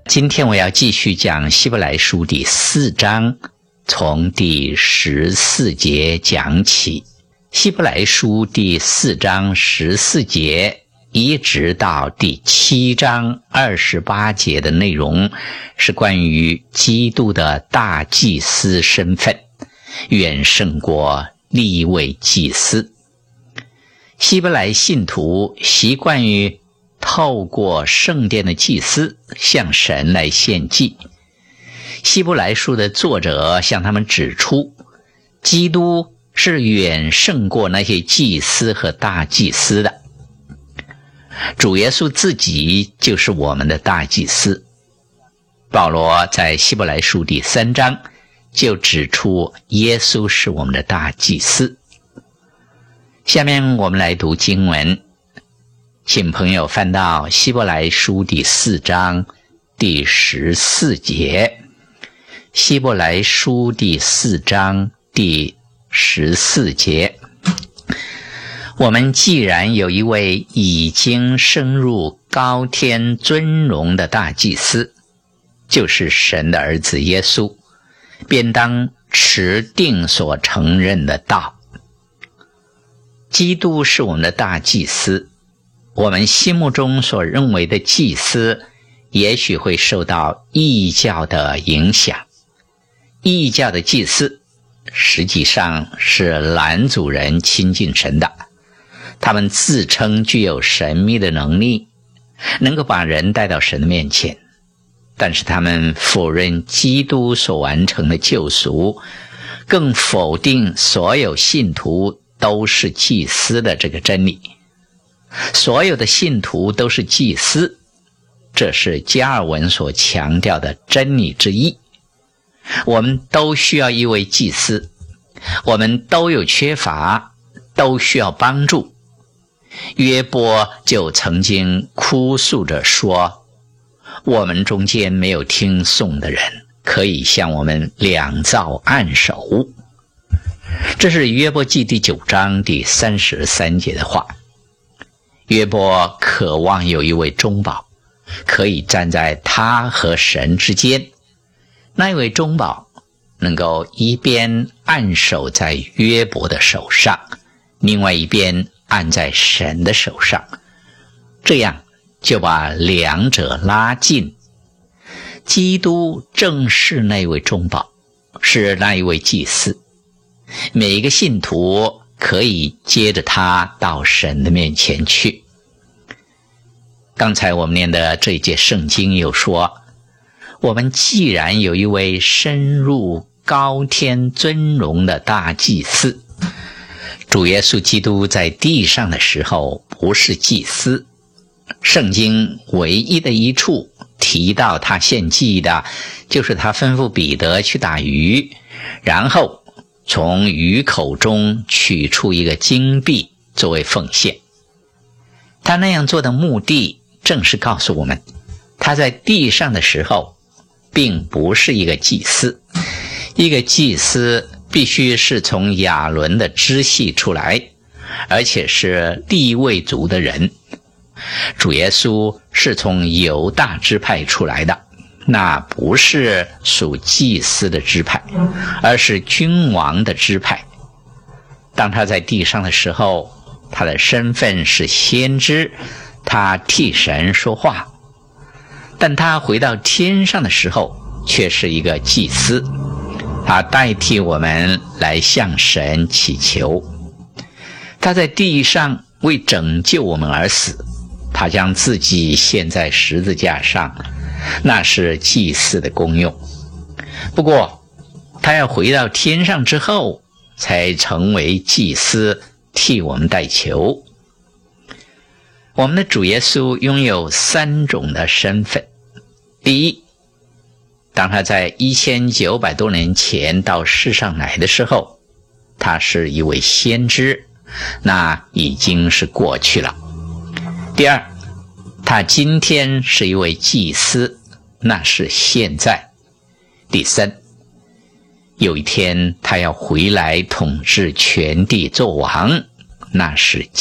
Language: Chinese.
今天我要继续讲希伯来书第4章，从第14节讲起。希伯来书第4章14节一直到第7章28节的内容是关于基督的大祭司身份，远胜过利未祭司。希伯来信徒习惯于透过圣殿的祭司向神来献祭。希伯来书的作者向他们指出，基督是远胜过那些祭司和大祭司的。主耶稣自己就是我们的大祭司。保罗在希伯来书第3章就指出耶稣是我们的大祭司。下面我们来读经文，请朋友翻到希伯来书第4章第14节。希伯来书第4章第14节，我们既然有一位已经升入高天尊荣的大祭司，就是神的儿子耶稣，便当持定所承认的道。基督是我们的大祭司，我们心目中所认为的祭司也许会受到异教的影响。异教的祭司实际上是拦阻人亲近神的，他们自称具有神秘的能力，能够把人带到神的面前，但是他们否认基督所完成的救赎，更否定所有信徒都是祭司的这个真理。所有的信徒都是祭司，这是加尔文所强调的真理之一。我们都需要一位祭司，我们都有缺乏，都需要帮助。约伯就曾经哭诉着说，我们中间没有听颂的人，可以向我们两造按手。这是约伯记第9章第33节的话。约伯渴望有一位中保，可以站在他和神之间。那一位中保能够一边按手在约伯的手上，另外一边按在神的手上，这样就把两者拉近。基督正是那位中保，是那一位祭司。每一个信徒可以接着他到神的面前去。刚才我们念的这一节圣经又说，我们既然有一位深入高天尊荣的大祭司，主耶稣基督在地上的时候不是祭司。圣经唯一的一处提到他献祭的，就是他吩咐彼得去打鱼，然后从鱼口中取出一个金币作为奉献。他那样做的目的正是告诉我们，他在地上的时候并不是一个祭司。一个祭司必须是从亚伦的支系出来，而且是利未族的人。主耶稣是从犹大支派出来的，那不是属祭司的支派，而是君王的支派。当他在地上的时候，他的身份是先知，他替神说话。但他回到天上的时候却是一个祭司，他代替我们来向神祈求。他在地上为拯救我们而死，他将自己献在十字架上，那是祭司的功用。不过他要回到天上之后才成为祭司，替我们代求。我们的主耶稣拥有3种的身份。第一，当他在1900多年前到世上来的时候，他是一位先知，那已经是过去了。第二，他今天是一位祭司，那是现在。第三，有一天他要回来统治全地做王，那是